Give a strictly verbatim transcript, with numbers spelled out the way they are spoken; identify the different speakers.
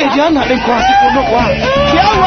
Speaker 1: 家那里瓜是不能瓜，漂